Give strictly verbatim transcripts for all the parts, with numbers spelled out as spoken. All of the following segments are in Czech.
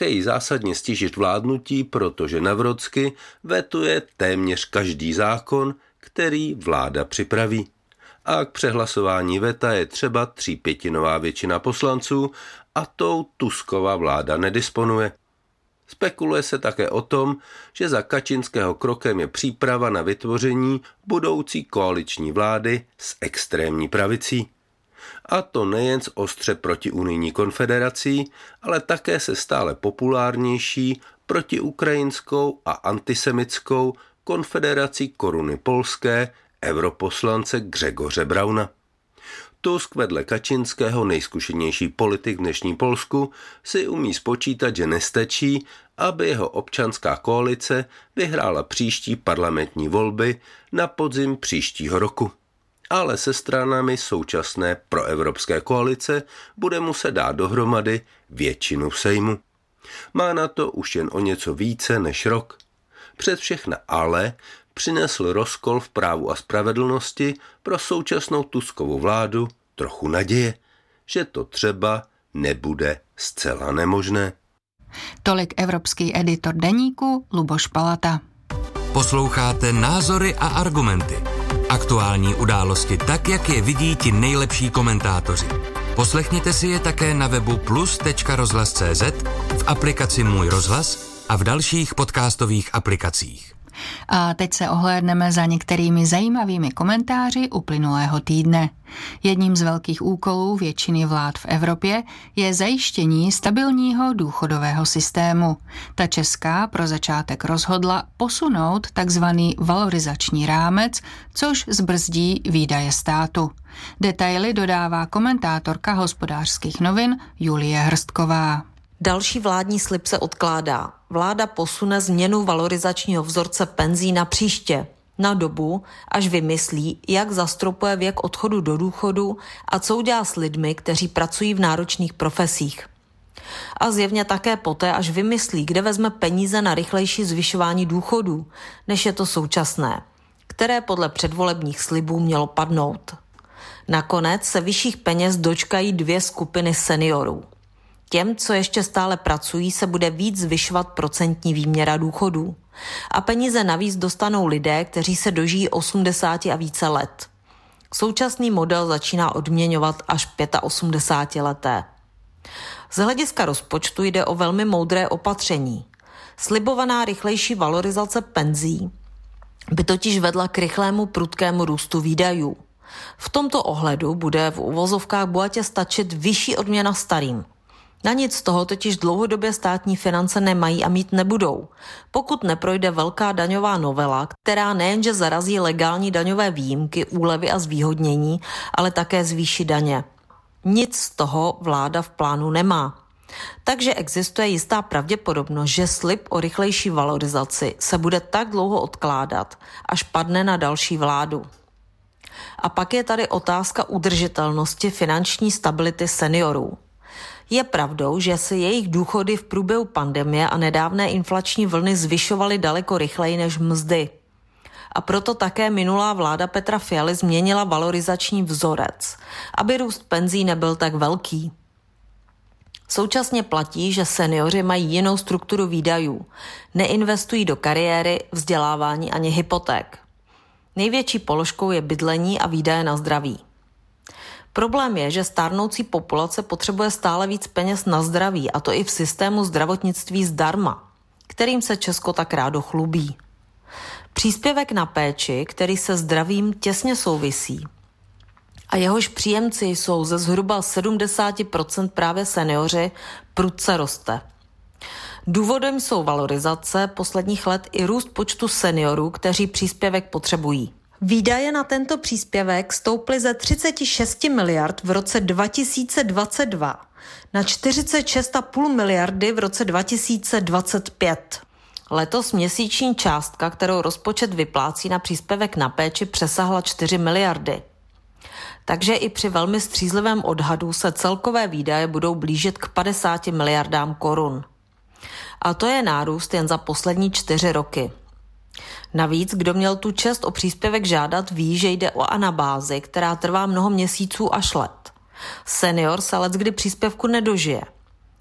také jí zásadně stížit vládnutí, protože Navrocky vetuje téměř každý zákon, který vláda připraví. A k přehlasování veta je třeba třípětinová většina poslanců a tou Tuskova vláda nedisponuje. Spekuluje se také o tom, že za Kačinského krokem je příprava na vytvoření budoucí koaliční vlády s extrémní pravicí. A to nejen s ostře protiunijní konfederací, ale také se stále populárnější protiukrajinskou a antisemitskou konfederací Koruny polské europoslance Grzegorze Brauna. Tusk vedle Kačinského, nejzkušenější politik v dnešní Polsku, si umí spočítat, že nestačí, aby jeho občanská koalice vyhrála příští parlamentní volby na podzim příštího roku. Ale se stranami současné proevropské koalice bude muset dát dohromady většinu v Sejmu. Má na to už jen o něco více než rok. Před všechna ale přinesl rozkol v Právu a spravedlnosti pro současnou Tuskovu vládu trochu naděje, že to třeba nebude zcela nemožné. Tolik evropský editor deníku Luboš Palata. Posloucháte Názory a argumenty. Aktuální události tak, jak je vidí ti nejlepší komentátoři. Poslechněte si je také na webu plus tečka rozhlas tečka cz, v aplikaci Můj rozhlas a v dalších podcastových aplikacích. A teď se ohlédneme za některými zajímavými komentáři uplynulého týdne. Jedním z velkých úkolů většiny vlád v Evropě je zajištění stabilního důchodového systému. Ta česká pro začátek rozhodla posunout takzvaný valorizační rámec, což zbrzdí výdaje státu. Detaily dodává komentátorka Hospodářských novin Julie Hrstková. Další vládní slib se odkládá. Vláda posune změnu valorizačního vzorce penzí na příště, na dobu, až vymyslí, jak zastropuje věk odchodu do důchodu a co udělá s lidmi, kteří pracují v náročných profesích. A zjevně také poté, až vymyslí, kde vezme peníze na rychlejší zvyšování důchodů, než je to současné, které podle předvolebních slibů mělo padnout. Nakonec se vyšších peněz dočkají dvě skupiny seniorů. Těm, co ještě stále pracují, se bude víc zvyšovat procentní výměra důchodů. A peníze navíc dostanou lidé, kteří se dožijí osmdesáti a více let. Současný model začíná odměňovat až osmdesátileté. Z hlediska rozpočtu jde o velmi moudré opatření. Slibovaná rychlejší valorizace penzí by totiž vedla k rychlému prudkému růstu výdajů. V tomto ohledu bude v uvozovkách bohatě stačit vyšší odměna starým. Na nic z toho totiž dlouhodobě státní finance nemají a mít nebudou, pokud neprojde velká daňová novela, která nejenže zarazí legální daňové výjimky, úlevy a zvýhodnění, ale také zvýší daně. Nic z toho vláda v plánu nemá. Takže existuje jistá pravděpodobnost, že slib o rychlejší valorizaci se bude tak dlouho odkládat, až padne na další vládu. A pak je tady otázka udržitelnosti finanční stability seniorů. Je pravdou, že se jejich důchody v průběhu pandemie a nedávné inflační vlny zvyšovaly daleko rychleji než mzdy. A proto také minulá vláda Petra Fialy změnila valorizační vzorec, aby růst penzí nebyl tak velký. Současně platí, že seniori mají jinou strukturu výdajů, neinvestují do kariéry, vzdělávání ani hypoték. Největší položkou je bydlení a výdaje na zdraví. Problém je, že stárnoucí populace potřebuje stále víc peněz na zdraví, a to i v systému zdravotnictví zdarma, kterým se Česko tak rádo chlubí. Příspěvek na péči, který se zdravím těsně souvisí, a jehož příjemci jsou ze zhruba sedmdesát procent právě seniori, prudce roste. Důvodem jsou valorizace posledních let i růst počtu seniorů, kteří příspěvek potřebují. Výdaje na tento příspěvek stouply ze třicet šest miliard v roce dva tisíce dvacet dva na čtyřicet šest celá pět miliardy v roce dva tisíce dvacet pět. Letos měsíční částka, kterou rozpočet vyplácí na příspěvek na péči, přesahla čtyři miliardy. Takže i při velmi střízlivém odhadu se celkové výdaje budou blížit k padesáti miliardám korun. A to je nárůst jen za poslední čtyři roky. Navíc, kdo měl tu čest o příspěvek žádat, ví, že jde o anabázi, která trvá mnoho měsíců až let. Senior se leckdy příspěvku nedožije.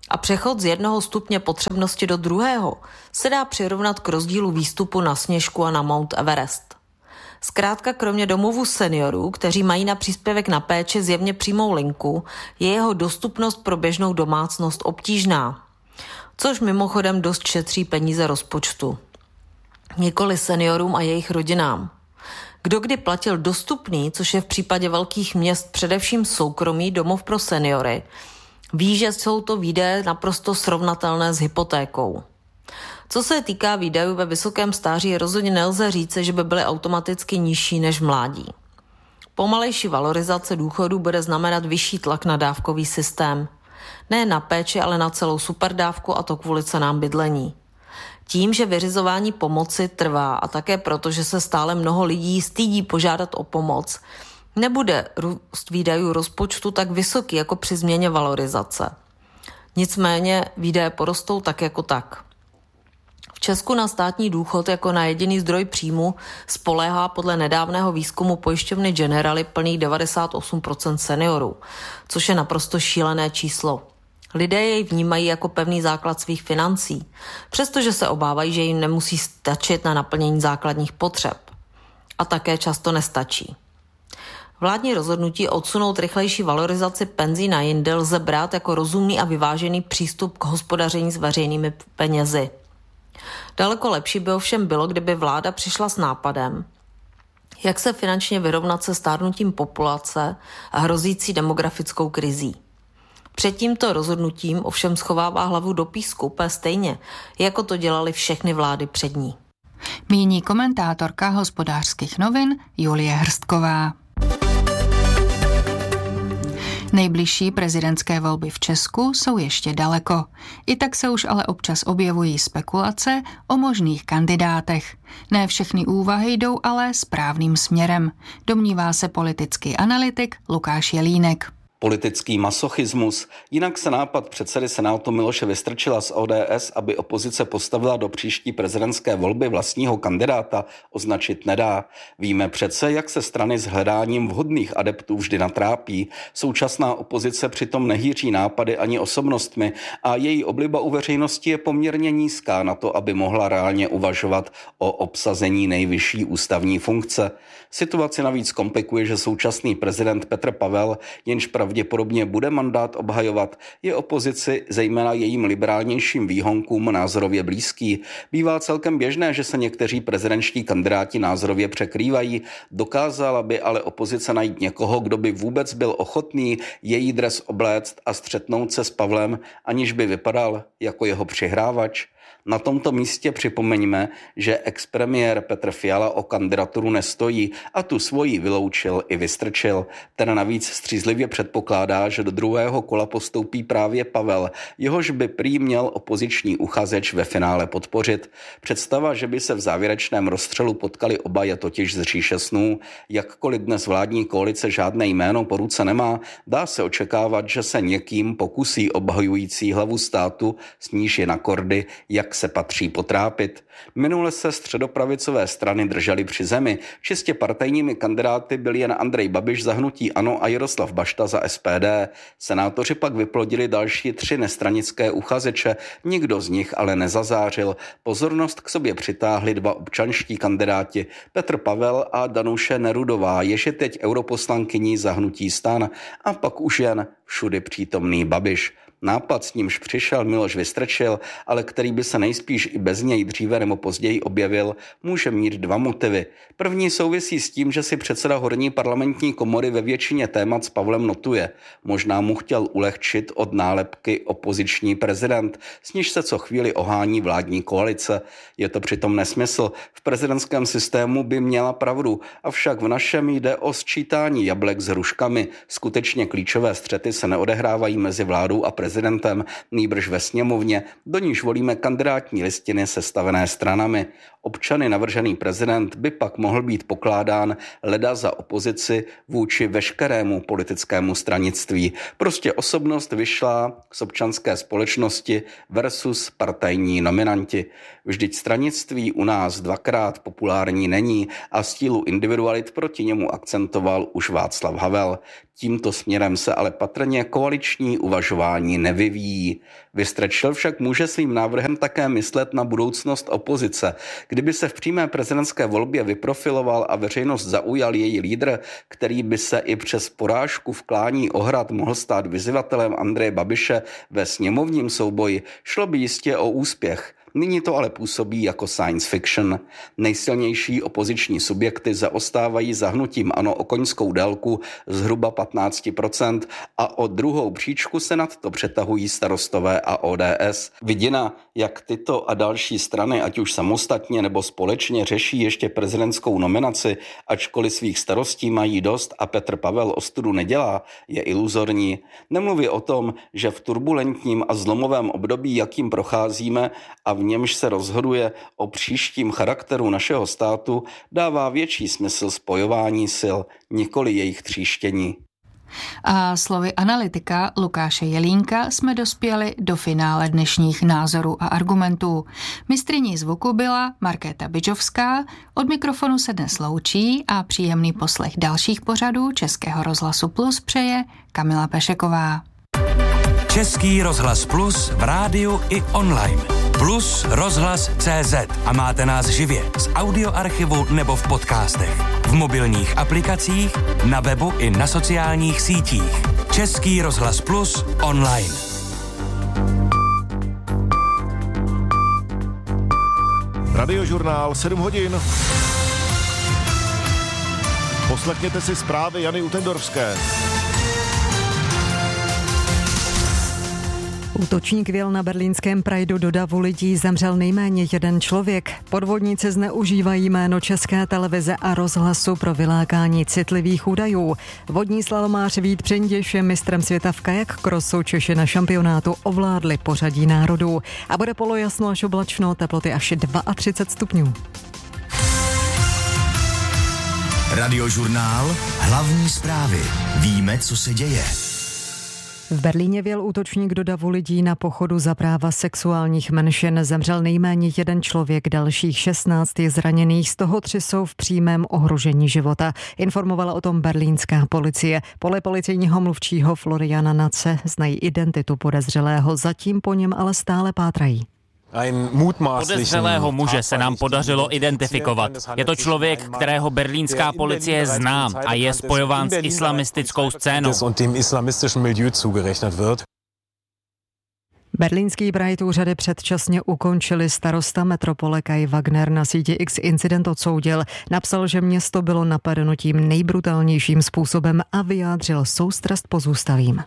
A přechod z jednoho stupně potřebnosti do druhého se dá přirovnat k rozdílu výstupu na Sněžku a na Mount Everest. Zkrátka kromě domovů seniorů, kteří mají na příspěvek na péči zjevně přímou linku, je jeho dostupnost pro běžnou domácnost obtížná. Což mimochodem dost šetří peníze rozpočtu. Nikoli seniorům a jejich rodinám. Kdo kdy platil dostupný, což je v případě velkých měst především soukromý domov pro seniory, ví, že jsou to výdaje naprosto srovnatelné s hypotékou. Co se týká výdajů ve vysokém stáří, rozhodně nelze říci, že by byly automaticky nižší než v mládí. Pomalejší valorizace důchodů bude znamenat vyšší tlak na dávkový systém. Ne na péči, ale na celou superdávku, a to kvůli cenám bydlení. Tím, že vyřizování pomoci trvá a také proto, že se stále mnoho lidí stydí požádat o pomoc, nebude růst výdajů rozpočtu tak vysoký jako při změně valorizace. Nicméně výdaje porostou tak jako tak. V Česku na státní důchod jako na jediný zdroj příjmu spoléhá podle nedávného výzkumu pojišťovny Generali plných devadesát osm procent seniorů, což je naprosto šílené číslo. Lidé jej vnímají jako pevný základ svých financí, přestože se obávají, že jim nemusí stačit na naplnění základních potřeb. A také často nestačí. Vládní rozhodnutí odsunout rychlejší valorizaci penzí na jindy lze brát jako rozumný a vyvážený přístup k hospodaření s veřejnými penězi. Daleko lepší by ovšem bylo, kdyby vláda přišla s nápadem, jak se finančně vyrovnat se stárnutím populace a hrozící demografickou krizí. Před tímto rozhodnutím ovšem schovává hlavu do písku úplně stejně, jako to dělali všechny vlády před ní. Míní komentátorka Hospodářských novin Julie Hrstková. Nejbližší prezidentské volby v Česku jsou ještě daleko. I tak se už ale občas objevují spekulace o možných kandidátech. Ne všechny úvahy jdou ale správným směrem, domnívá se politický analytik Lukáš Jelínek. Politický masochismus, jinak se nápad předsedy Senátu Miloše Vystrčila z O D S, aby opozice postavila do příští prezidentské volby vlastního kandidáta, označit nedá. Víme přece, jak se strany s hledáním vhodných adeptů vždy natrápí. Současná opozice přitom nehýří nápady ani osobnostmi a její obliba u veřejnosti je poměrně nízká na to, aby mohla reálně uvažovat o obsazení nejvyšší ústavní funkce. Situaci navíc komplikuje, že současný prezident Petr Pavel, jenž pravděpodobně bude mandát obhajovat, je opozici, zejména jejím liberálnějším výhonkům, názorově blízký. Bývá celkem běžné, že se někteří prezidentští kandidáti názorově překrývají. Dokázala by ale opozice najít někoho, kdo by vůbec byl ochotný její dres obléct a střetnout se s Pavlem, aniž by vypadal jako jeho přihrávač? Na tomto místě připomeňme, že expremiér Petr Fiala o kandidaturu nestojí a tu svoji vyloučil i Vystrčil. Ten navíc střízlivě předpokládá, že do druhého kola postoupí právě Pavel, jehož by prý měl opoziční uchazeč ve finále podpořit. Představa, že by se v závěrečném rozstřelu potkali oba, je totiž z říše snů. Jakkoliv dnes vládní koalice žádné jméno po ruce nemá, dá se očekávat, že se někým pokusí obhajující hlavu státu, s níž je na kordy, jak se patří potrápit. Minule se středopravicové strany držely při zemi. Čistě partajními kandidáty byli jen Andrej Babiš za hnutí ANO a Jaroslav Bašta za S P D. Senátoři pak vyplodili další tři nestranické uchazeče, nikdo z nich ale nezazářil. Pozornost k sobě přitáhli dva občanští kandidáti, Petr Pavel a Danuše Nerudová, jež je teď europoslankyní za hnutí STAN, a pak už jen všudy přítomný Babiš. Nápad, s nímž přišel Miloš Vystrčil, ale který by se nejspíš i bez něj dříve nebo později objevil, může mít dva motivy. První souvisí s tím, že si předseda horní parlamentní komory ve většině témat s Pavlem notuje. Možná mu chtěl ulehčit od nálepky opoziční prezident, s níž se co chvíli ohání vládní koalice. Je to přitom nesmysl. V prezidentském systému by měla pravdu, avšak v našem jde o sčítání jablek s hruškami. Skutečně klíčové střety se neodehrávají mezi vládou a prezidentem. prezidentem, nýbrž ve sněmovně, do níž volíme kandidátní listiny sestavené stranami. Občany navržený prezident by pak mohl být pokládán leda za opozici vůči veškerému politickému stranictví. Prostě osobnost vyšla z občanské společnosti versus partajní nominanti. Vždyť stranictví u nás dvakrát populární není a stílu individualit proti němu akcentoval už Václav Havel. Tímto směrem se ale patrně koaliční uvažování nevyvíjí. Vystrčil však může svým návrhem také myslet na budoucnost opozice. Kdyby se v přímé prezidentské volbě vyprofiloval a veřejnost zaujal její lídr, který by se i přes porážku v klání Ohrad mohl stát vyzývatelem Andreje Babiše ve sněmovním souboji, šlo by jistě o úspěch. Nyní to ale působí jako science fiction. Nejsilnější opoziční subjekty zaostávají za hnutím ANO o koňskou délku zhruba patnáct procent a o druhou příčku se nad to přetahují Starostové a O D S. Vidina, jak tyto a další strany, ať už samostatně nebo společně, řeší ještě prezidentskou nominaci, ačkoliv svých starostí mají dost a Petr Pavel ostudu nedělá, je iluzorní. Nemluví o tom, že v turbulentním a zlomovém období, jakým procházíme a v němž se rozhoduje o příštím charakteru našeho státu, dává větší smysl spojování sil, nikoli jejich tříštění. A slovy analytika Lukáše Jelínka jsme dospěli do finále dnešních názorů a argumentů. Mistryní zvuku byla Markéta Bidžovská, od mikrofonu se dnes loučí a příjemný poslech dalších pořadů Českého rozhlasu Plus přeje Kamila Pešeková. Český rozhlas Plus v rádiu i online. Plus rozhlas tečka cé zet a máte nás živě z audioarchivu nebo v podcastech, v mobilních aplikacích, na webu i na sociálních sítích. Český rozhlas Plus online. Radiožurnál sedm hodin. Poslechněte si zprávy Jany Utendorfské. Útočník vil na berlínském Prideu do davu lidí, zemřel nejméně jeden člověk. Podvodníci zneužívají jméno České televize a rozhlasu pro vylákání citlivých údajů. Vodní slalomář Vít Přindiš je mistrem světa v kajak crossu. Češi na šampionátu ovládli pořadí národů. A bude polojasno až oblačno, teploty až třicet dva stupňů. Radiožurnál, hlavní zprávy. Víme, co se děje. V Berlíně vjel útočník do davu lidí na pochodu za práva sexuálních menšin. Zemřel nejméně jeden člověk, dalších šestnáct je zraněných, z toho tři jsou v přímém ohrožení života. Informovala o tom berlínská policie. Podle policejního mluvčího Floriana Nace znají identitu podezřelého, zatím po něm ale stále pátrají. Podezřelého muže se nám podařilo identifikovat. Je to člověk, kterého berlínská policie zná a je spojován s islamistickou scénou. Berlínský Pride úřady předčasně ukončili. Starosta metropole Kai Wagner na síti X incident odsoudil. Napsal, že město bylo napadeno tím nejbrutálnějším způsobem a vyjádřil soustrast pozůstalým.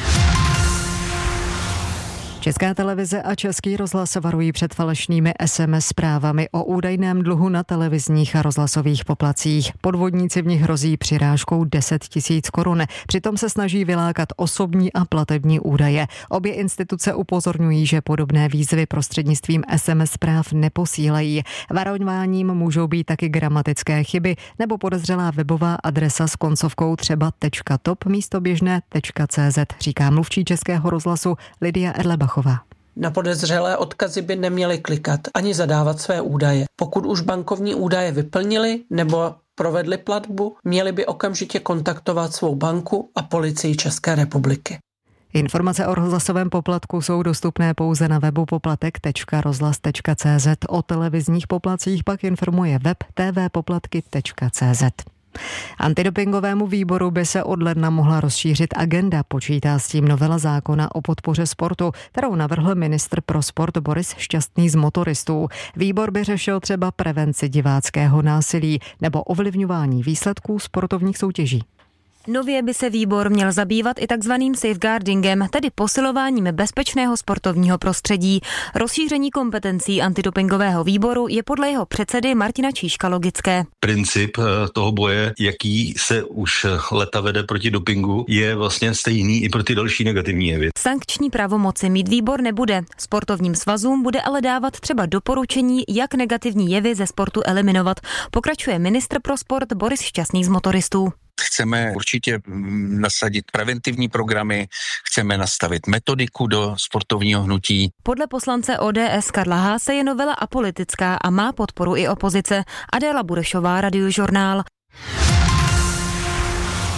Česká televize a Český rozhlas varují před falešnými es em es zprávami o údajném dluhu na televizních a rozhlasových poplatcích. Podvodníci v nich hrozí přirážkou deset tisíc korun. Přitom se snaží vylákat osobní a platební údaje. Obě instituce upozorňují, že podobné výzvy prostřednictvím es em es zpráv neposílají. Varováním můžou být taky gramatické chyby nebo podezřelá webová adresa s koncovkou třeba .top místo běžné .cz, říká mluvčí Českého rozhlasu Lidia Erlebachová. Na podezřelé odkazy by neměli klikat ani zadávat své údaje. Pokud už bankovní údaje vyplnili nebo provedli platbu, měli by okamžitě kontaktovat svou banku a policii České republiky. Informace o rozhlasovém poplatku jsou dostupné pouze na webu poplatek tečka rozhlas tečka cé zet. O televizních poplatcích pak informuje web t v poplatky tečka cé zet. Antidopingovému výboru by se od ledna mohla rozšířit agenda, počítá s tím novela zákona o podpoře sportu, kterou navrhl ministr pro sport Boris Šťastný z Motoristů. Výbor by řešil třeba prevenci diváckého násilí nebo ovlivňování výsledků sportovních soutěží. Nově by se výbor měl zabývat i takzvaným safeguardingem, tedy posilováním bezpečného sportovního prostředí. Rozšíření kompetencí antidopingového výboru je podle jeho předsedy Martina Číška logické. Princip toho boje, jaký se už leta vede proti dopingu, je vlastně stejný i pro ty další negativní jevy. Sankční pravomoci mít výbor nebude. Sportovním svazům bude ale dávat třeba doporučení, jak negativní jevy ze sportu eliminovat. Pokračuje ministr pro sport Boris Šťastný z Motoristů. Chceme určitě nasadit preventivní programy, chceme nastavit metodiku do sportovního hnutí. Podle poslance O D S Karla Haase je novela apolitická a má podporu i opozice. Adéla Burešová, Radiožurnál.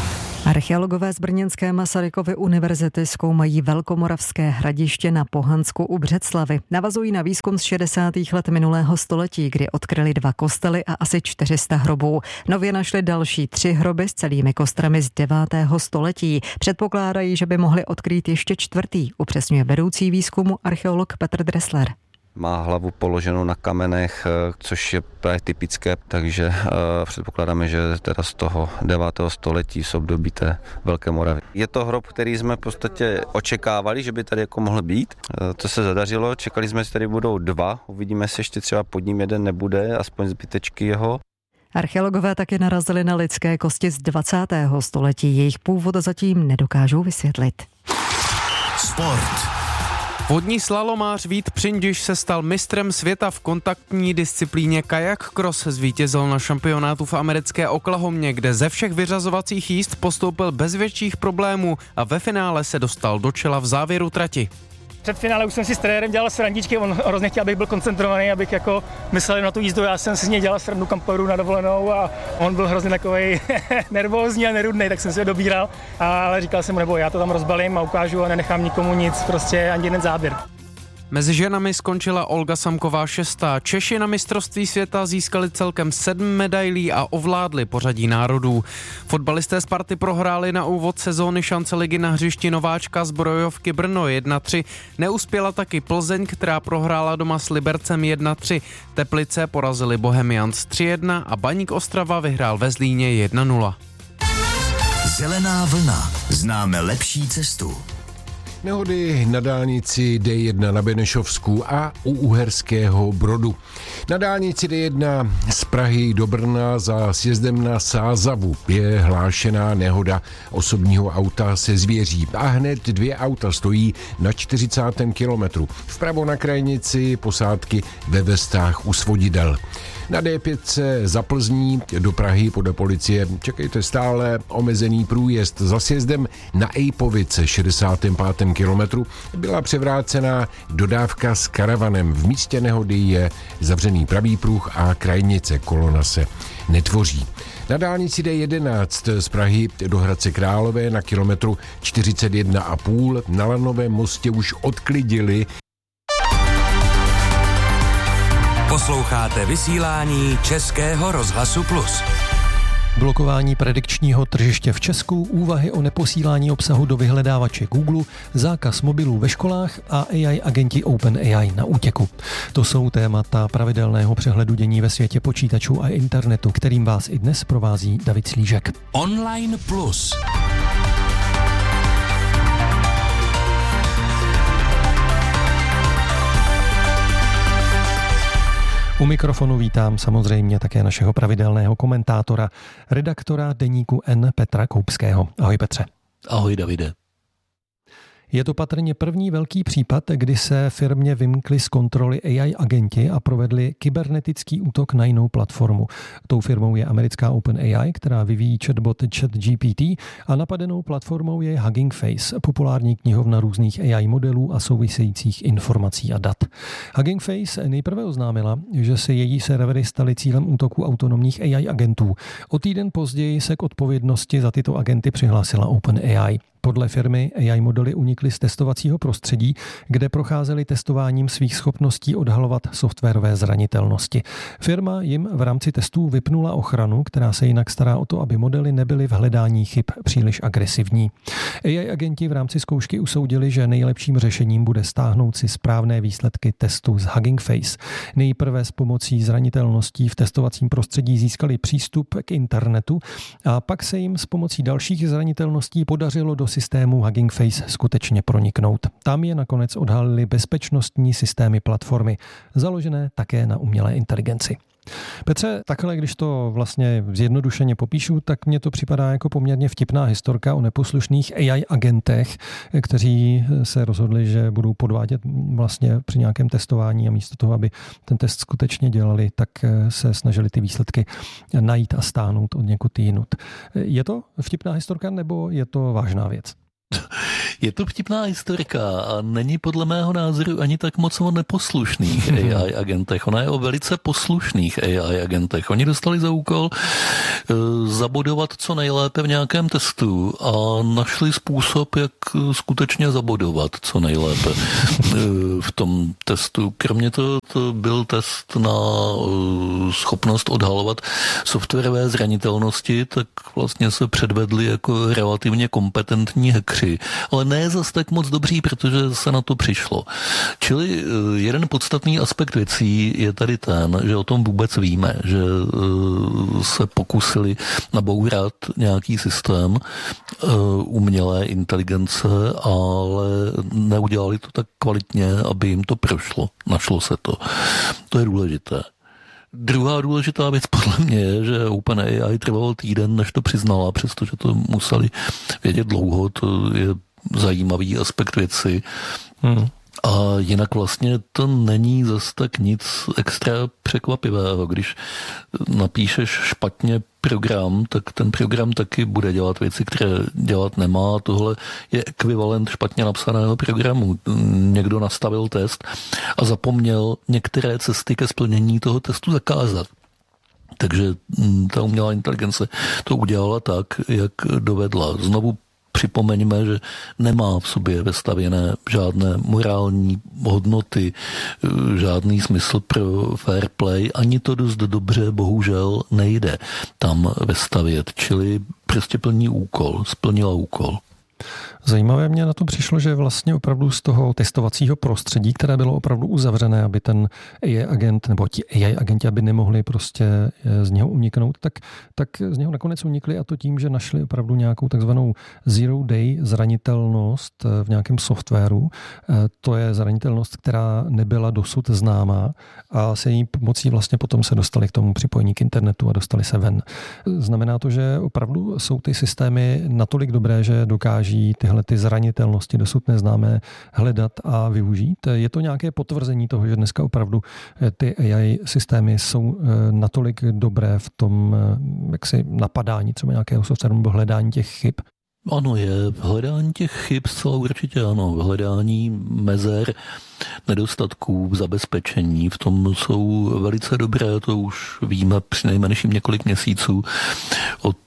Archeologové z brněnské Masarykovy univerzity zkoumají velkomoravské hradiště na Pohansku u Břeclavi. Navazují na výzkum z šedesátých let minulého století, kdy odkryli dva kostely a asi čtyři sta hrobů. Nově našli další tři hroby s celými kostrami z devátého století. Předpokládají, že by mohli odkrýt ještě čtvrtý, upřesňuje vedoucí výzkumu archeolog Petr Dressler. Má hlavu položenou na kamenech, což je právě typické, takže uh, předpokládáme, že teda z toho devátého století z období té Velké Moravy. Je to hrob, který jsme v podstatě očekávali, že by tady jako mohl být. Uh, to se zadařilo, čekali jsme, že tady budou dva, uvidíme, jestli ještě třeba pod ním jeden nebude, aspoň zbytečky jeho. Archeologové taky narazili na lidské kosti z dvacátého století. Jejich původ zatím nedokážou vysvětlit. Sport. Vodní slalomář Vít Přindiš se stal mistrem světa v kontaktní disciplíně kajak cross. Zvítězil na šampionátu v americké Oklahomě, kde ze všech vyřazovacích jízd postoupil bez větších problémů a ve finále se dostal do čela v závěru trati. Před finále už jsem si s trenérem dělal srandičky, on hrozně chtěl, abych byl koncentrovaný, abych jako myslel na tu jízdu, já jsem si z něj dělal srandu, kam pojedu na dovolenou a on byl hrozně takovej nervózní a nerudnej, tak jsem si ho dobíral, ale říkal jsem mu, nebo já to tam rozbalím a ukážu a nenechám nikomu nic, prostě ani jeden záběr. Mezi ženami skončila Olga Samková šestá. Češi na mistrovství světa získali celkem sedm medailí a ovládli pořadí národů. Fotbalisté Sparty prohráli na úvod sezóny šance ligy na hřišti nováčka Zbrojovky Brno jedna tři. Neuspěla taky Plzeň, která prohrála doma s Libercem jedna tři. Teplice porazili Bohemians tři jedna a Baník Ostrava vyhrál ve Zlíně jedna nula. Zelená vlna. Známe lepší cestu. Nehody na dálnici D jedna na Benešovsku a u Uherského Brodu. Na dálnici D jedna z Prahy do Brna za sjezdem na Sázavu je hlášená nehoda osobního auta se zvěří a hned dvě auta stojí na čtyřicátém kilometru. Vpravo na krajnici posádky ve Vestách u Svodidel. Na D pět za Plzní do Prahy podle policie čekejte stále omezený průjezd. Za sjezdem na Ejpovice šedesátém pátém kilometru byla převrácená dodávka s karavanem. V místě nehody je zavřený pravý pruh a krajnice, kolona se netvoří. Na dálnici D jedenáct z Prahy do Hradce Králové na kilometru čtyřicet jedna a půl na Lanovém mostě už odklidili. Posloucháte vysílání Českého rozhlasu Plus. Blokování predikčního tržiště v Česku, úvahy o neposílání obsahu do vyhledávače Google, zákaz mobilů ve školách a A I agenti OpenAI na útěku. To jsou témata pravidelného přehledu dění ve světě počítačů a internetu, kterým vás i dnes provází David Slížek. Online Plus. U mikrofonu vítám samozřejmě také našeho pravidelného komentátora, redaktora deníku N Petra Koupského. Ahoj Petře. Ahoj Davide. Je to patrně první velký případ, kdy se firmě vymkli z kontroly A I agenti a provedli kybernetický útok na jinou platformu. Tou firmou je americká OpenAI, která vyvíjí chatbot ChatGPT a napadenou platformou je Hugging Face, populární knihovna různých A I modelů a souvisejících informací a dat. Hugging Face nejprve oznámila, že se její servery staly cílem útoku autonomních A I agentů. O týden později se k odpovědnosti za tyto agenty přihlásila OpenAI. Podle firmy A I modely unikly z testovacího prostředí, kde procházely testováním svých schopností odhalovat softwarové zranitelnosti. Firma jim v rámci testů vypnula ochranu, která se jinak stará o to, aby modely nebyly v hledání chyb příliš agresivní. A I agenti v rámci zkoušky usoudili, že nejlepším řešením bude stáhnout si správné výsledky testů z Hugging Face. Nejprve s pomocí zranitelností v testovacím prostředí získali přístup k internetu a pak se jim s pomocí dalších zranitelností podařilo do systému Hugging Face skutečně proniknout. Tam je nakonec odhalili bezpečnostní systémy platformy, založené také na umělé inteligenci. Petře, takhle, když to vlastně zjednodušeně popíšu, tak mně to připadá jako poměrně vtipná historka o neposlušných A I agentech, kteří se rozhodli, že budou podvádět vlastně při nějakém testování a místo toho, aby ten test skutečně dělali, tak se snažili ty výsledky najít a stáhnout od někud jinut. Je to vtipná historka nebo je to vážná věc? Je to vtipná historka a není podle mého názoru ani tak moc o neposlušných A I agentech. Ona je o velice poslušných A I agentech. Oni dostali za úkol uh, zabodovat co nejlépe v nějakém testu a našli způsob, jak skutečně zabodovat co nejlépe uh, v tom testu. Kromě toho to byl test na uh, schopnost odhalovat softwarové zranitelnosti, tak vlastně se předvedli jako relativně kompetentní hackři, ale ne zas tak moc dobří, protože se na to přišlo. Čili jeden podstatný aspekt věcí je tady ten, že o tom vůbec víme, že se pokusili nabourat nějaký systém umělé inteligence, ale neudělali to tak kvalitně, aby jim to prošlo. Našlo se to. To je důležité. Druhá důležitá věc podle mě je, že OpenAI trvalo týden, než to přiznala, přestože to museli vědět dlouho, to je zajímavý aspekt věci. Hmm. A jinak vlastně to není zas tak nic extra překvapivého. Když napíšeš špatně program, tak ten program taky bude dělat věci, které dělat nemá. Tohle je ekvivalent špatně napsaného programu. Někdo nastavil test a zapomněl některé cesty ke splnění toho testu zakázat. Takže ta umělá inteligence to udělala tak, jak dovedla. Znovu připomeňme, že nemá v sobě vestavěné žádné morální hodnoty, žádný smysl pro fair play, ani to dost dobře bohužel nejde tam vestavět, čili prostě plní úkol, splnila úkol. Zajímavé mě na to přišlo, že vlastně opravdu z toho testovacího prostředí, které bylo opravdu uzavřené, aby ten A I agent nebo ti A I agenti, aby nemohli prostě z něho uniknout, tak, tak z něho nakonec unikli, a to tím, že našli opravdu nějakou takzvanou zero day zranitelnost v nějakém softwaru. To je zranitelnost, která nebyla dosud známá a se její pomocí vlastně potom se dostali k tomu připojení k internetu a dostali se ven. Znamená to, že opravdu jsou ty systémy natolik dobré, že dokáží tyhle ty zranitelnosti dosud neznámé hledat a využít. Je to nějaké potvrzení toho, že dneska opravdu ty A I systémy jsou natolik dobré v tom jaksi napadání třeba nějakého softwaru nebo hledání těch chyb? Ano, je v hledání těch chyb zcela určitě ano. V hledání mezer, nedostatků v zabezpečení, v tom jsou velice dobré, to už víme přinejmenším několik měsíců od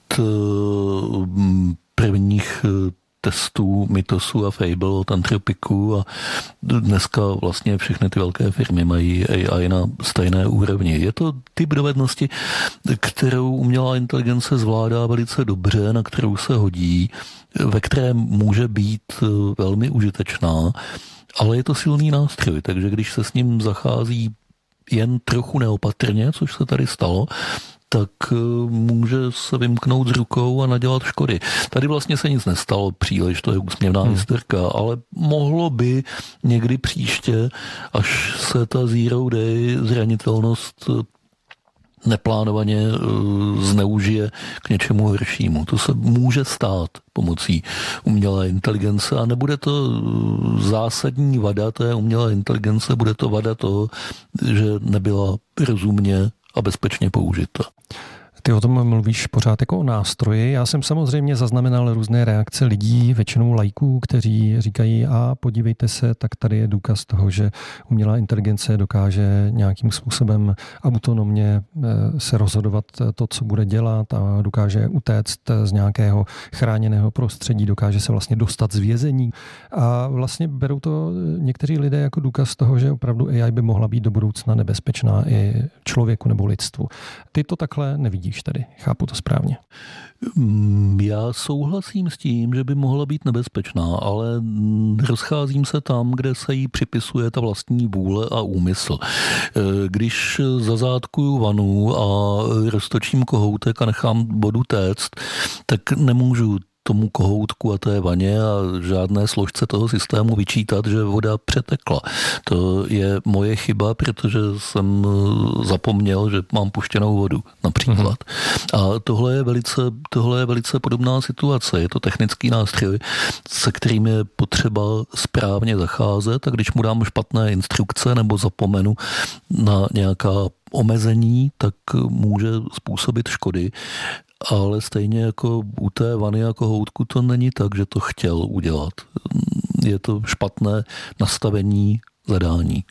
prvních testů Mythosu a Fable od Anthropicu a dneska vlastně všechny ty velké firmy mají A I na stejné úrovni. Je to typ dovednosti, kterou umělá inteligence zvládá velice dobře, na kterou se hodí, ve které může být velmi užitečná, ale je to silný nástroj, takže když se s ním zachází jen trochu neopatrně, což se tady stalo, tak může se vymknout z rukou a nadělat škody. Tady vlastně se nic nestalo příliš, to je úsměvná hmm. historka, ale mohlo by někdy příště, až se ta zero day zranitelnost neplánovaně zneužije k něčemu horšímu. To se může stát pomocí umělé inteligence a nebude to zásadní vada té umělé inteligence, bude to vada toho, že nebyla rozumně a bezpečně použita. Ty o tom mluvíš pořád jako o nástroji. Já jsem samozřejmě zaznamenal různé reakce lidí, většinou laiků, kteří říkají, a podívejte se, tak tady je důkaz toho, že umělá inteligence dokáže nějakým způsobem autonomně se rozhodovat to, co bude dělat, a dokáže utéct z nějakého chráněného prostředí, dokáže se vlastně dostat z vězení. A vlastně berou to někteří lidé jako důkaz toho, že opravdu A I by mohla být do budoucna nebezpečná i člověku nebo lidstvu. Ty to takhle nevidíš tady, chápu to správně? Já souhlasím s tím, že by mohla být nebezpečná, ale rozcházím se tam, kde se jí připisuje ta vlastní vůle a úmysl. Když zazádkuju vanu a roztočím kohoutek a nechám vodu téct, tak nemůžu tomu kohoutku a té vaně a žádné složce toho systému vyčítat, že voda přetekla. To je moje chyba, protože jsem zapomněl, že mám puštěnou vodu, například. Mm-hmm. A tohle je velice, tohle je velice podobná situace. Je to technický nástroj, se kterým je potřeba správně zacházet, a když mu dám špatné instrukce nebo zapomenu na nějaká omezení, tak může způsobit škody. ale stejně jako u té vany jako houtku to není tak, že to chtěl udělat. Je to špatné nastavení zadání.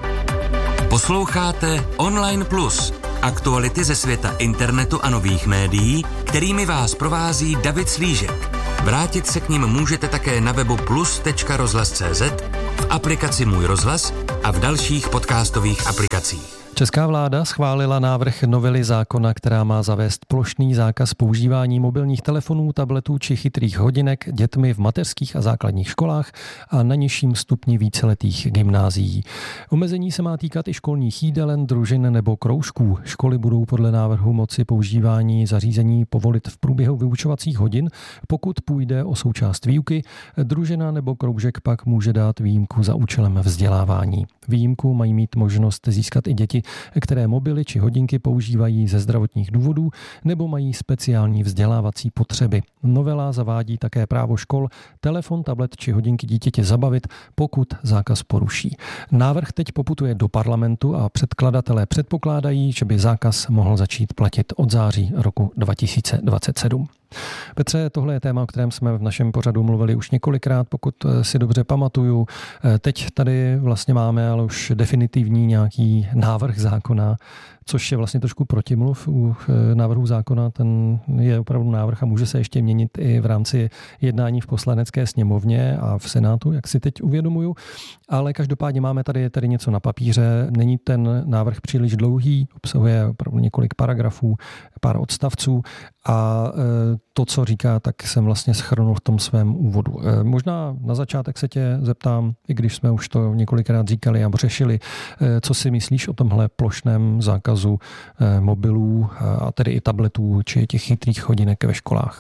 Posloucháte Online Plus, aktuality ze světa internetu a nových médií, kterými vás provází David Slížek. Vrátit se k nim můžete také na webu plus tečka rozhlas tečka cé zet, v aplikaci Můj rozhlas a v dalších podcastových aplikacích. Česká vláda schválila návrh novely zákona, která má zavést plošný zákaz používání mobilních telefonů, tabletů či chytrých hodinek dětmi v mateřských a základních školách a na nižším stupni víceletých gymnázií. Omezení se má týkat i školních jídelen, družin nebo kroužků. Školy budou podle návrhu moci používání zařízení povolit v průběhu vyučovacích hodin, pokud půjde o součást výuky. Družina nebo kroužek pak může dát výjimku za účelem vzdělávání. Výjimku mají mít možnost získat i děti, které mobily či hodinky používají ze zdravotních důvodů nebo mají speciální vzdělávací potřeby. Novela zavádí také právo škol telefon, tablet či hodinky dítěte zabavit, pokud zákaz poruší. Návrh teď poputuje do parlamentu a předkladatelé předpokládají, že by zákaz mohl začít platit od září roku dva tisíce dvacet sedm. Petře, tohle je téma, o kterém jsme v našem pořadu mluvili už několikrát, pokud si dobře pamatuju. Teď tady vlastně máme ale už definitivní nějaký návrh zákona, což je vlastně trošku protimluv u návrhu zákona. Ten je opravdu návrh a může se ještě měnit i v rámci jednání v Poslanecké sněmovně a v Senátu, jak si teď uvědomuju. Ale každopádně máme tady, tady něco na papíře. Není ten návrh příliš dlouhý, obsahuje opravdu několik paragrafů, pár odstavců a to, co říká, tak jsem vlastně shrnul v tom svém úvodu. Možná na začátek se tě zeptám, i když jsme už to několikrát říkali a řešili, co si myslíš o tomhle plošném zákazu mobilů a tedy i tabletů či těch chytrých hodinek ve školách?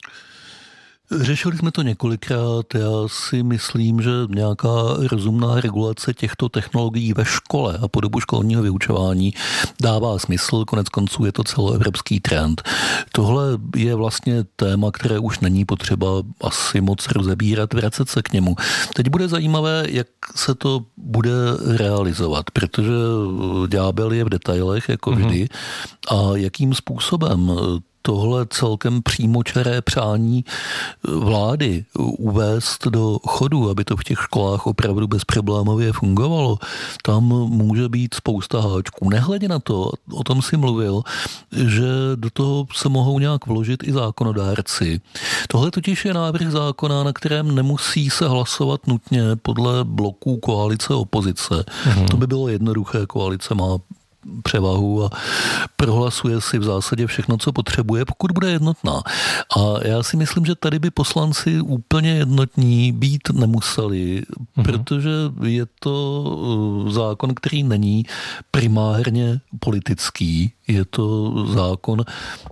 Řešili jsme to několikrát. Já si myslím, že nějaká rozumná regulace těchto technologií ve škole a po dobu školního vyučování dává smysl. Konec konců je to celoevropský trend. Tohle je vlastně téma, které už není potřeba asi moc rozebírat, vracet se k němu. Teď bude zajímavé, jak se to bude realizovat, protože ďábel je v detailech, jako vždy, mm-hmm. a jakým způsobem tohle celkem přímočaré přání vlády uvést do chodu, aby to v těch školách opravdu bezproblémově fungovalo, tam může být spousta háčků. Nehledě na to, o tom si mluvil, že do toho se mohou nějak vložit i zákonodárci. Tohle totiž je návrh zákona, na kterém nemusí se hlasovat nutně podle bloků koalice opozice. Mhm. To by bylo jednoduché, koalice má převahu a prohlasuje si v zásadě všechno, co potřebuje, pokud bude jednotná. A já si myslím, že tady by poslanci úplně jednotní být nemuseli, mm-hmm. protože je to zákon, který není primárně politický. Je to zákon,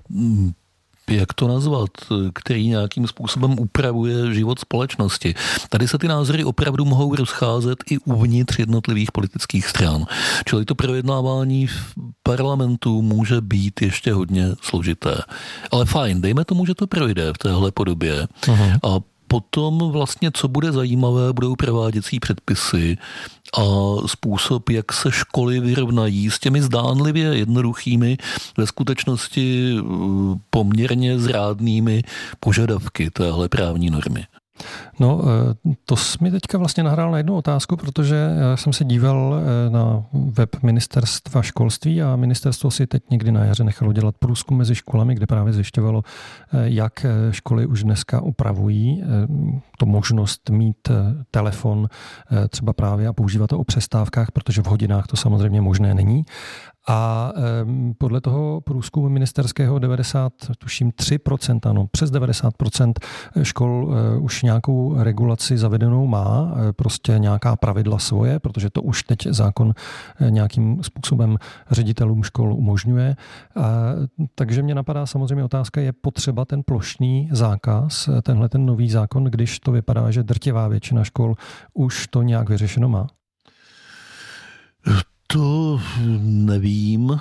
jak to nazvat, který nějakým způsobem upravuje život společnosti. Tady se ty názory opravdu mohou rozcházet i uvnitř jednotlivých politických stran. Čili to projednávání v parlamentu může být ještě hodně složité. Ale fajn, dejme tomu, že to projde v téhle podobě. Aha. A potom vlastně, co bude zajímavé, budou prováděcí předpisy a způsob, jak se školy vyrovnají s těmi zdánlivě jednoduchými, ve skutečnosti poměrně zrádnými požadavky téhle právní normy. No, to jsi mi teďka vlastně nahrál na jednu otázku, protože já jsem se díval na web ministerstva školství a ministerstvo si teď někdy na jaře nechalo dělat průzkum mezi školami, kde právě zjišťovalo, jak školy už dneska upravují to možnost mít telefon třeba právě a používat to o přestávkách, protože v hodinách to samozřejmě možné není. A podle toho průzkumu ministerského devadesát, tuším tři procenta, ano, přes devadesát procent škol už nějakou regulaci zavedenou má, prostě nějaká pravidla svoje, protože to už teď zákon nějakým způsobem ředitelům škol umožňuje. A, takže mě napadá samozřejmě otázka, je potřeba ten plošný zákaz, tenhle ten nový zákon, když to vypadá, že drtivá většina škol už to nějak vyřešeno má? To nevím.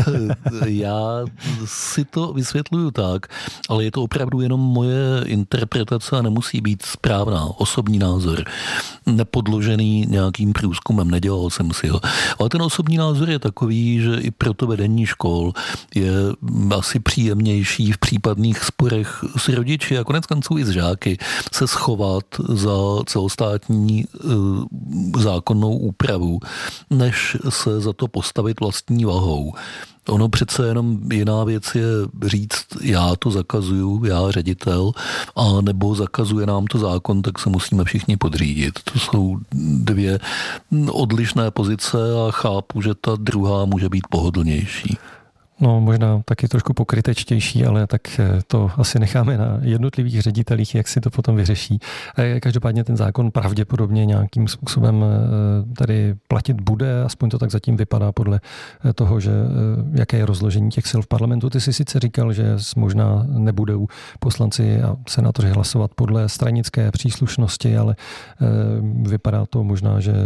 Já si to vysvětluju tak, ale je to opravdu jenom moje interpretace a nemusí být správná, osobní názor. Nepodložený nějakým průzkumem, nedělal jsem si ho. Ale ten osobní názor je takový, že i pro to vedení škol je asi příjemnější v případných sporech s rodiči a konec konců i s žáky se schovat za celostátní uh, zákonnou úpravu, než se za to postavit vlastní vahou. Ono přece jenom jiná věc je říct, já to zakazuju, já ředitel, a nebo zakazuje nám to zákon, tak se musíme všichni podřídit. To jsou dvě odlišné pozice a chápu, že ta druhá může být pohodlnější. No, možná taky trošku pokrytečtější, ale tak to asi necháme na jednotlivých ředitelích, jak si to potom vyřeší. Každopádně ten zákon pravděpodobně nějakým způsobem tady platit bude, aspoň to tak zatím vypadá podle toho, že jaké je rozložení těch sil v parlamentu. Ty jsi sice říkal, že možná nebudou poslanci a senátoři hlasovat podle stranické příslušnosti, ale vypadá to možná, že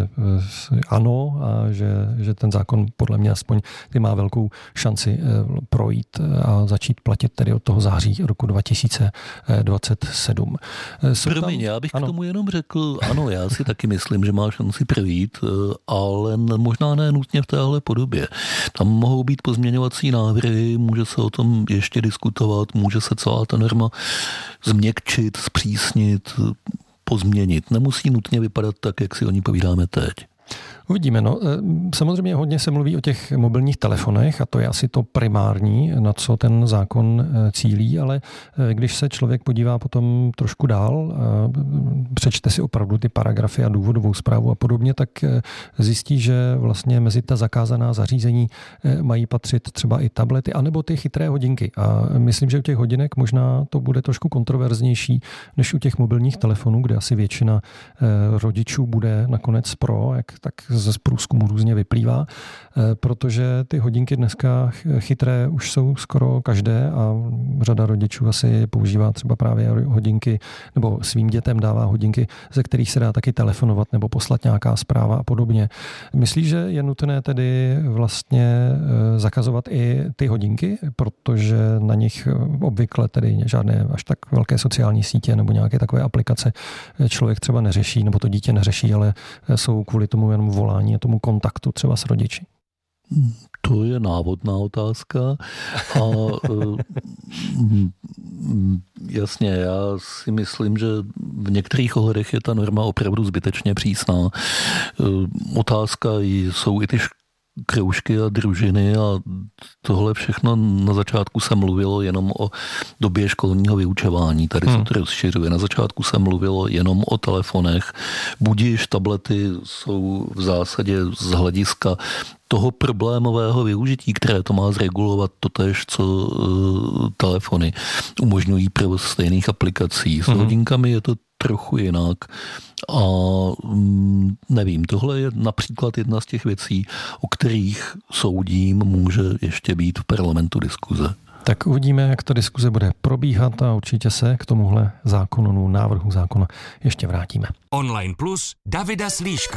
ano a že, že ten zákon podle mě aspoň ty má velkou šanci projít a začít platit tedy od toho září roku dva tisíce dvacet sedm. Promiň, já bych ano. k tomu jenom řekl, ano, já si taky myslím, že má šanci projít, ale možná ne nutně v téhle podobě. Tam mohou být pozměňovací návrhy, může se o tom ještě diskutovat, může se celá ta norma změkčit, zpřísnit, pozměnit. Nemusí nutně vypadat tak, jak si o ní povídáme teď. Uvidíme. No. Samozřejmě hodně se mluví o těch mobilních telefonech a to je asi to primární, na co ten zákon cílí, ale když se člověk podívá potom trošku dál, přečte si opravdu ty paragrafy a důvodovou zprávu a podobně, tak zjistí, že vlastně mezi ta zakázaná zařízení mají patřit třeba i tablety anebo ty chytré hodinky. A myslím, že u těch hodinek možná to bude trošku kontroverznější než u těch mobilních telefonů, kde asi většina rodičů bude nakonec pro, jak tak ze průzkumu různě vyplývá, protože ty hodinky dneska chytré už jsou skoro každé a řada rodičů asi používá třeba právě hodinky nebo svým dětem dává hodinky, ze kterých se dá taky telefonovat nebo poslat nějaká zpráva a podobně. Myslíš, že je nutné tedy vlastně zakazovat i ty hodinky, protože na nich obvykle tedy žádné až tak velké sociální sítě nebo nějaké takové aplikace člověk třeba neřeší, nebo to dítě neřeší, ale jsou kvůli tomu jenom volání a tomu kontaktu třeba s rodiči? To je návodná otázka a jasně, já si myslím, že v některých ohledech je ta norma opravdu zbytečně přísná. Otázka jsou i ty kroužky a družiny a tohle všechno na začátku se mluvilo jenom o době školního vyučování. Tady hmm. se to rozšiřuje. Na začátku se mluvilo jenom o telefonech. Budiž tablety jsou v zásadě z hlediska toho problémového využití, které to má zregulovat totéž, co uh, telefony umožňují provoz stejných aplikací. S hmm. hodinkami je to trochu jinak. A mm, nevím, tohle je například jedna z těch věcí, o kterých soudím může ještě být v parlamentu diskuze. Tak uvidíme, jak ta diskuze bude probíhat a určitě se k tomuhle zákonu, návrhu zákona ještě vrátíme. Online Plus Davida Slíška.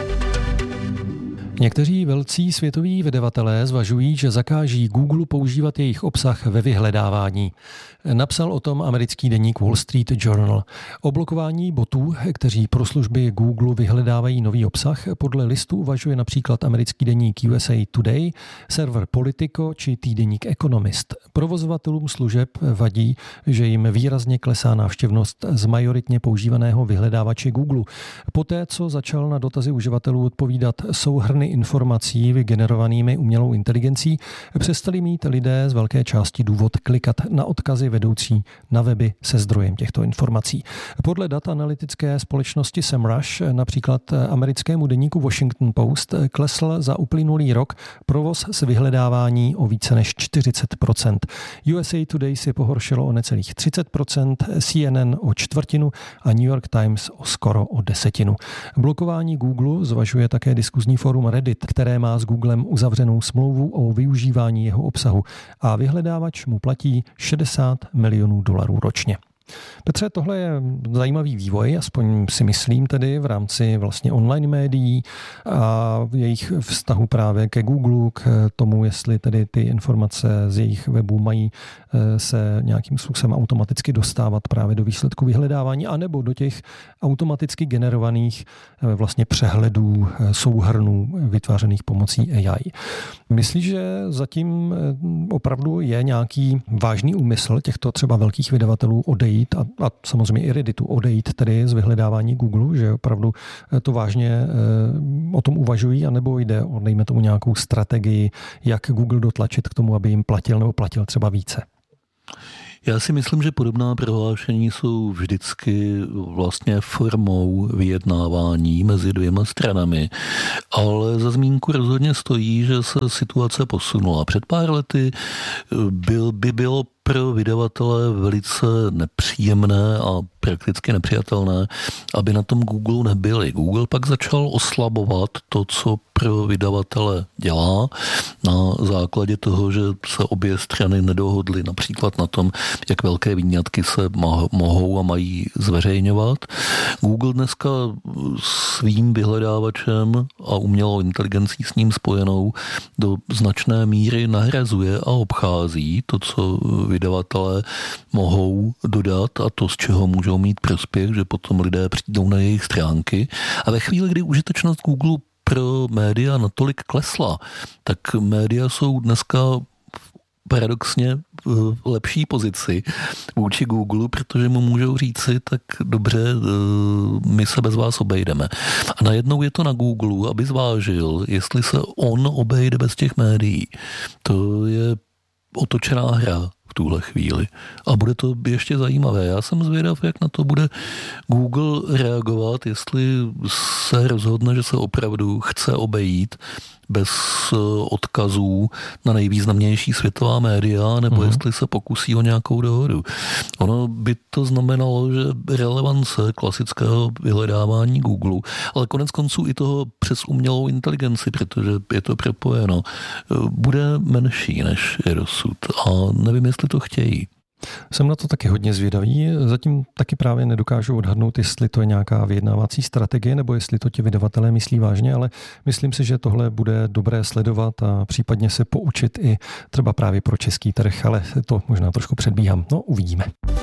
Někteří velcí světoví vydavatelé zvažují, že zakáží Google používat jejich obsah ve vyhledávání. Napsal o tom americký deník Wall Street Journal. O blokování botů, kteří pro služby Google vyhledávají nový obsah, podle listu uvažuje například americký deník U S A Today, server Politico či týdeník Economist. Provozovatelům služeb vadí, že jim výrazně klesá návštěvnost z majoritně používaného vyhledávače Google. Poté, co začal na dotazy uživatelů odpovídat souhrny informací vygenerovanými umělou inteligencí, přestali mít lidé z velké části důvod klikat na odkazy vedoucí na weby se zdrojem těchto informací. Podle dat analytické společnosti SEMrush, například americkému deníku Washington Post, klesl za uplynulý rok provoz s vyhledávání o více než čtyřicet procent. U S A Today si pohoršilo o necelých třicet procent, C N N o čtvrtinu a New York Times o skoro o desetinu. Blokování Google zvažuje také diskuzní fórum Reddit, které má s Googlem uzavřenou smlouvu o využívání jeho obsahu a vyhledávač mu platí šedesát milionů dolarů ročně. Petře, tohle je zajímavý vývoj, aspoň si myslím tedy v rámci vlastně online médií a jejich vztahu právě ke Google, k tomu, jestli tedy ty informace z jejich webu mají se nějakým způsobem automaticky dostávat právě do výsledku vyhledávání, anebo do těch automaticky generovaných vlastně přehledů, souhrnů vytvářených pomocí A I. Myslíš, že zatím opravdu je nějaký vážný úmysl těchto třeba velkých vydavatelů odejít a, a samozřejmě i Redditu odejít tedy z vyhledávání Google, že opravdu to vážně e, o tom uvažují, anebo jde o, dejme tomu, nějakou strategii, jak Google dotlačit k tomu, aby jim platil nebo platil třeba více? Já si myslím, že podobná prohlášení jsou vždycky vlastně formou vyjednávání mezi dvěma stranami, ale za zmínku rozhodně stojí, že se situace posunula. Před pár lety byl, by bylo pro vydavatele velice nepříjemné a prakticky nepřijatelné, aby na tom Google nebyli. Google pak začal oslabovat to, co pro vydavatele dělá, na základě toho, že se obě strany nedohodly například na tom, jak velké výňatky se mohou a mají zveřejňovat. Google dneska svým vyhledávačem a umělou inteligencí s ním spojenou do značné míry nahrazuje a obchází to, co vydavatelé mohou dodat a to, z čeho můžou mít prospěch, že potom lidé přijdou na jejich stránky. A ve chvíli, kdy užitečnost Google pro média natolik klesla, tak média jsou dneska paradoxně v lepší pozici vůči Google, protože mu můžou říci, tak dobře, my se bez vás obejdeme. A najednou je to na Google, aby zvážil, jestli se on obejde bez těch médií. To je otočená hra v tuhle chvíli. A bude to ještě zajímavé. Já jsem zvědav, jak na to bude Google reagovat, jestli se rozhodne, že se opravdu chce obejít bez odkazů na nejvýznamnější světová média, nebo mm. jestli se pokusí o nějakou dohodu. Ono by to znamenalo, že relevance klasického vyhledávání Google, ale konec konců i toho přes umělou inteligenci, protože je to propojeno, bude menší než je dosud. A nevím, jestli to chtějí. Jsem na to taky hodně zvědavý. Zatím taky právě nedokážu odhadnout, jestli to je nějaká vyjednávací strategie, nebo jestli to ti vydavatelé myslí vážně, ale myslím si, že tohle bude dobré sledovat a případně se poučit i třeba právě pro český trh, ale to možná trošku předbíhám. No, uvidíme.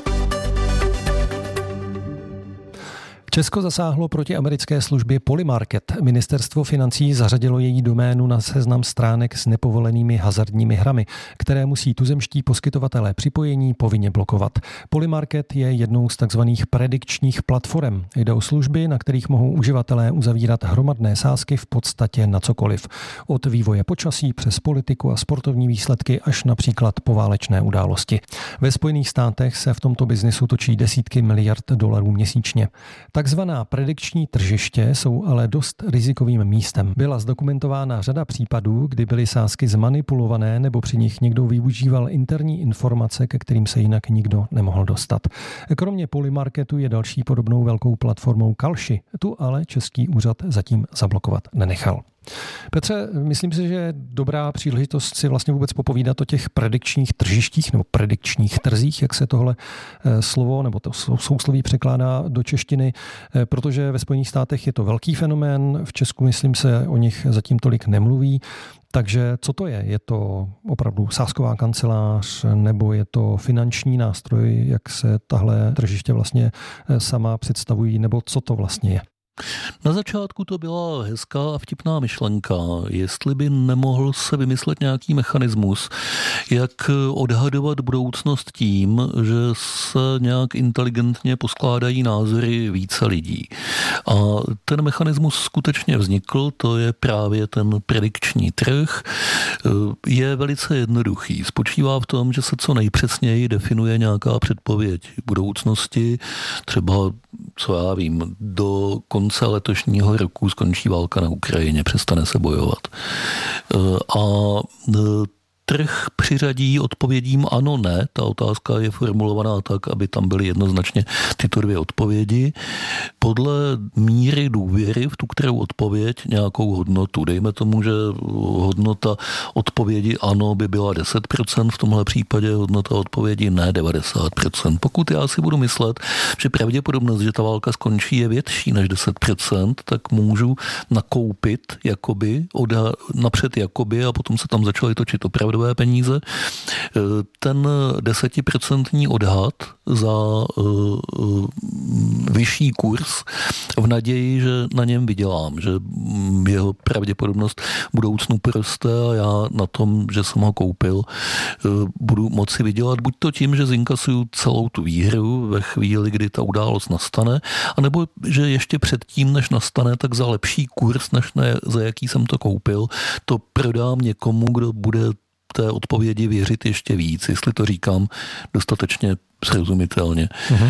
Česko zasáhlo proti americké službě Polymarket. Ministerstvo financí zařadilo její doménu na seznam stránek s nepovolenými hazardními hrami, které musí tuzemští poskytovatelé připojení povinně blokovat. Polymarket je jednou z takzvaných predikčních platform. Jde o služby, na kterých mohou uživatelé uzavírat hromadné sázky v podstatě na cokoliv. Od vývoje počasí přes politiku a sportovní výsledky až například poválečné události. Ve Spojených státech se v tomto biznesu točí desítky miliard dolarů měsíčně. Takzvaná predikční tržiště jsou ale dost rizikovým místem. Byla zdokumentována řada případů, kdy byly sázky zmanipulované nebo při nich někdo využíval interní informace, ke kterým se jinak nikdo nemohl dostat. Kromě Polymarketu je další podobnou velkou platformou Kalshi. Tu ale český úřad zatím zablokovat nenechal. Petře, myslím si, že je dobrá příležitost si vlastně vůbec popovídat o těch predikčních tržištích nebo predikčních trzích, jak se tohle slovo nebo to sousloví překládá do češtiny, protože ve Spojených státech je to velký fenomén, v Česku, myslím, se o nich zatím tolik nemluví. Takže co to je? Je to opravdu sázková kancelář nebo je to finanční nástroj, jak se tahle tržiště vlastně sama představují, nebo co to vlastně je? Na začátku to byla hezká a vtipná myšlenka, jestli by nemohl se vymyslet nějaký mechanismus, jak odhadovat budoucnost tím, že se nějak inteligentně poskládají názory více lidí. A ten mechanismus skutečně vznikl, to je právě ten predikční trh. Je velice jednoduchý. Spočívá v tom, že se co nejpřesněji definuje nějaká předpověď budoucnosti, třeba, co já vím, do konce letošního roku skončí válka na Ukrajině, přestane se bojovat. A trh přiřadí odpovědím ano, ne. Ta otázka je formulovaná tak, aby tam byly jednoznačně tyto dvě odpovědi. Podle míry důvěry v tu kterou odpověď nějakou hodnotu. Dejme tomu, že hodnota odpovědi ano by byla deset procent, v tomhle případě hodnota odpovědi ne devadesát procent. Pokud já si budu myslet, že pravděpodobnost, že ta válka skončí, je větší než deset procent, tak můžu nakoupit jakoby, odha- napřed jakoby a potom se tam začaly točit opravdové peníze. Ten desetiprocentní odhad za uh, uh, vyšší kurz v naději, že na něm vydělám, že jeho pravděpodobnost v budoucnu poroste a já na tom, že jsem ho koupil, uh, budu moci vydělat buď to tím, že zinkasuju celou tu výhru ve chvíli, kdy ta událost nastane, anebo že ještě předtím, než nastane, tak za lepší kurz, než ne, za jaký jsem to koupil, to prodám někomu, kdo bude té odpovědi věřit ještě víc, jestli to říkám dostatečně srozumitelně. Uh-huh.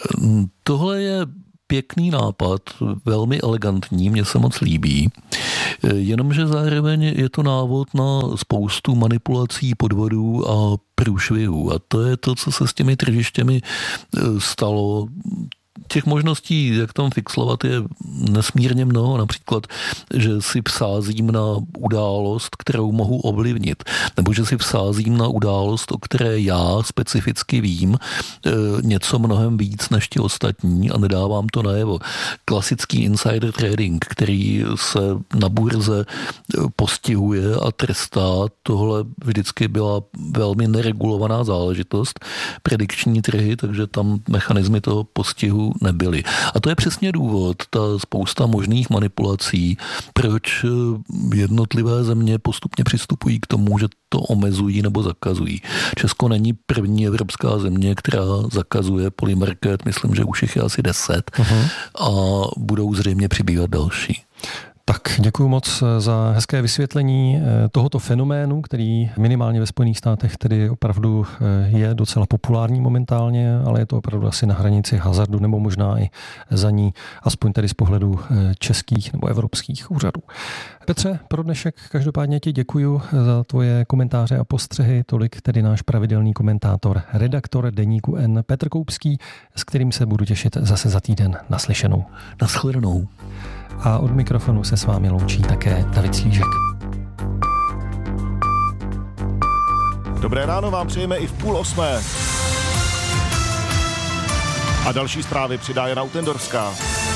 Tohle je pěkný nápad, velmi elegantní, mně se moc líbí, jenomže zároveň je to návod na spoustu manipulací, podvodů a průšvihů. A to je to, co se s těmi tržištěmi stalo. Těch možností, jak tam fixlovat, je nesmírně mnoho. Například, že si vsázím na událost, kterou mohu ovlivnit. Nebo že si vsázím na událost, o které já specificky vím něco mnohem víc než ti ostatní a nedávám to najevo. Klasický insider trading, který se na burze postihuje a trestá, tohle vždycky byla velmi neregulovaná záležitost. Predikční trhy, takže tam mechanismy toho postihu nebyly. A to je přesně důvod, ta spousta možných manipulací, proč jednotlivé země postupně přistupují k tomu, že to omezují nebo zakazují. Česko není první evropská země, která zakazuje polymarket, myslím, že už jich je asi deset uh-huh. a budou zřejmě přibývat další. Tak děkuji moc za hezké vysvětlení tohoto fenoménu, který minimálně ve Spojených státech tedy opravdu je docela populární momentálně, ale je to opravdu asi na hranici hazardu nebo možná i za ní, aspoň tedy z pohledu českých nebo evropských úřadů. Petře, pro dnešek každopádně ti děkuji za tvoje komentáře a postřehy. Tolik tedy náš pravidelný komentátor, redaktor Deníku N Petr Koupský, s kterým se budu těšit zase za týden. Naslyšenou. Naschledanou. A od mikrofonu se s vámi loučí také David Slížek. Dobré ráno vám přejeme i v půl osmé. A další zprávy přidá Jana Utendorská.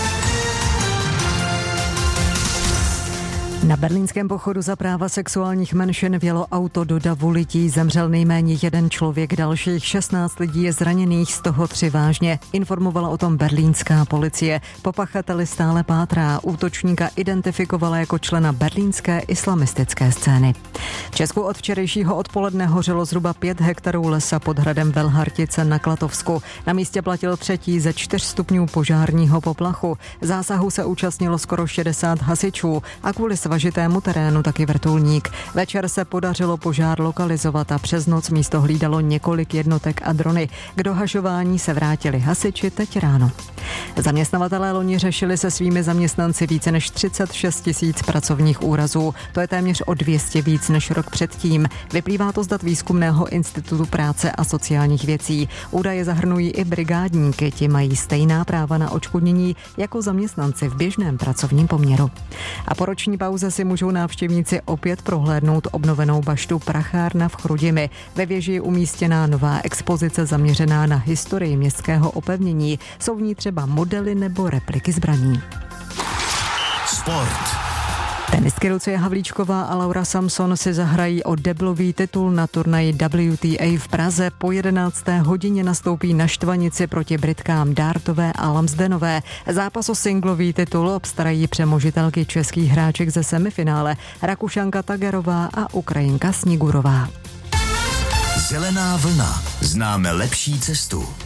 Na berlínském pochodu za práva sexuálních menšin vjelo auto do davu lidí, zemřel nejméně jeden člověk, dalších šestnáct lidí je zraněných, z toho tři vážně. Informovala o tom berlínská policie. Po pachateli stále pátrá, útočníka identifikovala jako člena berlínské islamistické scény. V Česku od včerejšího odpoledne hořelo zhruba pět hektarů lesa pod hradem Velhartice na Klatovsku. Na místě platil třetí ze čtyř stupňů požárního poplachu. Zásahu se účastnilo skoro šedesát hasičů a kvůli svažitému terénu taky vrtulník. Večer se podařilo požár lokalizovat a přes noc místo hlídalo několik jednotek a drony. K dohašování se vrátili hasiči teď ráno. Zaměstnavatelé loni řešili se svými zaměstnanci více než třicet šest tisíc pracovních úrazů. To je téměř o dvě stě víc než rok předtím. Vyplývá to z dat Výzkumného institutu práce a sociálních věcí. Údaje zahrnují i brigádníky, ti mají stejná práva na odškodnění jako zaměstnanci v běžném pracovním poměru. A po roční pauze si můžou návštěvníci opět prohlédnout obnovenou baštu Prachárna v Chrudimi. Ve věži je umístěná nová expozice zaměřená na historii městského opevnění. Jsou v ní třeba modely nebo repliky zbraní. Sport. Tenistky Lucie Havlíčková a Laura Samson si zahrají o deblový titul na turnaji W T A v Praze. Po jedenácté hodině nastoupí na štvanici proti Britkám Dártové a Lamsdenové. Zápas o singlový titul obstarají přemožitelky českých hráček ze semifinále Rakušanka Tagerová a Ukrajinka Snigurová. Zelená vlna. Známe lepší cestu.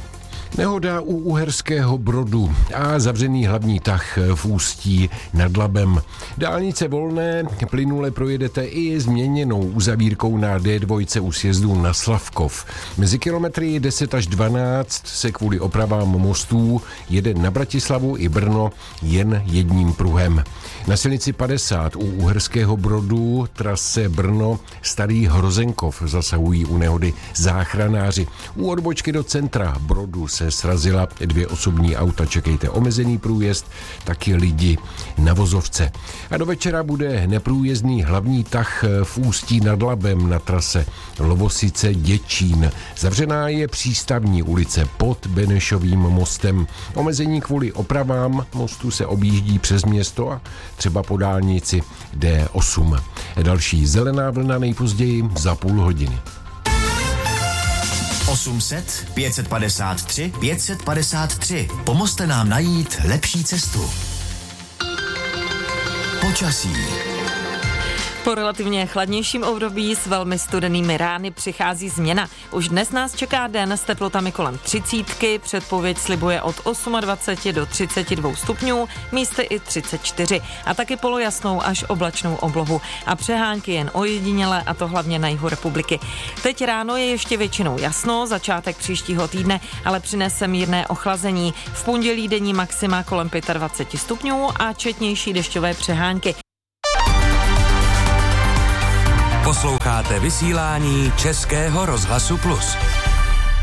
Nehoda u Uherského Brodu a zavřený hlavní tah v Ústí nad Labem. Dálnice volné, plynule projedete i změněnou uzavírkou na dé dva u sjezdu na Slavkov. Mezi kilometry deset až dvanáct se kvůli opravám mostů jede na Bratislavu i Brno jen jedním pruhem. Na silnici padesát u Uherského Brodu trase Brno Starý Hrozenkov zasahují u nehody záchranáři. U odbočky do centra Brodu se srazila dvě osobní auta. Čekejte omezený průjezd, taky lidi na vozovce. A do večera bude neprůjezdný hlavní tah v Ústí nad Labem na trase Lovosice Děčín. Zavřená je přístavní ulice pod Benešovým mostem. Omezení kvůli opravám mostu se objíždí přes město a třeba po dálnici dé osm. Další zelená vlna nejpozději za půl hodiny. osm set, pět set padesát tři, pět set padesát tři. Pomozte nám najít lepší cestu. Počasí. Po relativně chladnějším období s velmi studenými rány přichází změna. Už dnes nás čeká den s teplotami kolem třicítky, předpověď slibuje od dvacet osm do třicet dva stupňů, místy i třicet čtyři a taky polojasnou až oblačnou oblohu a přehánky jen ojediněle, a to hlavně na jihu republiky. Teď ráno je ještě většinou jasno, začátek příštího týdne ale přinese mírné ochlazení. V pondělí denní maxima kolem dvacet pět stupňů a četnější dešťové přehánky. Posloucháte vysílání Českého rozhlasu Plus.